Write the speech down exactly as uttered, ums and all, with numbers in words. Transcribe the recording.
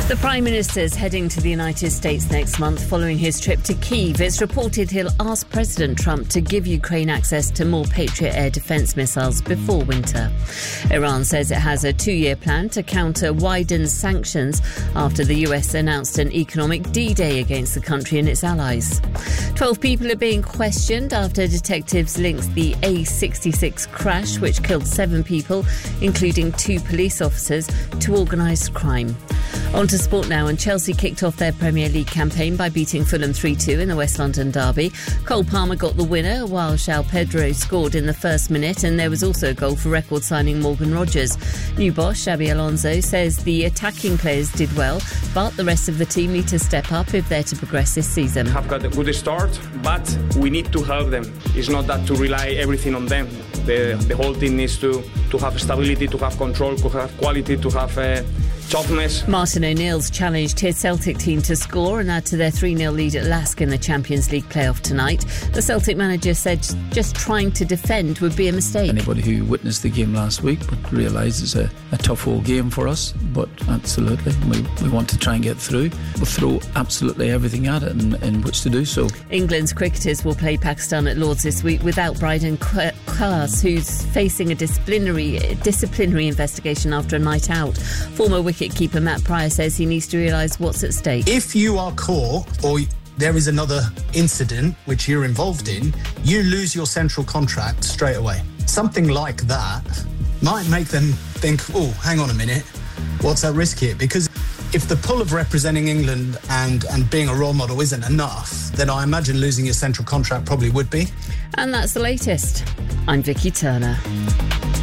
The Prime Minister's heading to the United States next month following his trip to Kyiv. It's reported he'll ask President Trump to give Ukraine access to more Patriot air defence missiles before winter. Iran says it has a two-year plan to counter widened sanctions after the U S announced an economic D-Day against the country and its allies. Twelve people are being questioned after detectives linked the A sixty-six crash, which killed seven people, including two police officers, to organised crime. On to sport now, and Chelsea kicked off their Premier League campaign by beating Fulham three two in the West London derby. Cole Palmer got the winner while João Pedro scored in the first minute, and there was also a goal for record signing Morgan Rogers. New boss Xabi Alonso says the attacking players did well, but the rest of the team need to step up if they're to progress this season. Have got a good start, but we need to help them. It's not that to rely everything on them. The, the whole team needs to, to have stability, to have control, to have quality, to have uh, toughness. Martin O'Neill's challenged his Celtic team to score and add to their three nil lead at Lask in the Champions League playoff tonight. The Celtic manager said just trying to defend would be a mistake. Anybody who witnessed the game last week would realise it's a, a tough old game for us, but absolutely we, we want to try and get through. We'll throw absolutely everything at it in, in which to do so. England's cricketers will play Pakistan at Lords this week without Bryden Kaas, who's facing a disciplinary disciplinary investigation after a night out. Former wicketkeeper Matt Pryor says he needs to realise what's at stake. If you are caught or there is another incident which you're involved in, you lose your central contract straight away. Something like that might make them think, oh, hang on a minute, what's at risk here? Because if the pull of representing England and, and being a role model isn't enough, then I imagine losing your central contract probably would be. And that's the latest. I'm Vicky Turner.